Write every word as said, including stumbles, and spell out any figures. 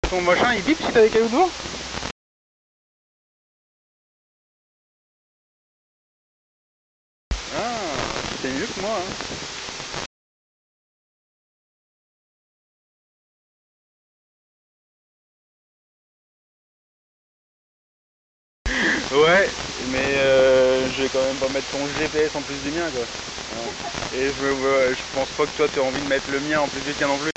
Ton machin il bip si t'as des cailloux devant? Ah, c'est mieux que moi hein. Ouais, mais euh, je vais quand même pas mettre ton G P S en plus du mien quoi. Hein. Et je, me, je pense pas que toi tu as envie de mettre le mien en plus du tien non plus.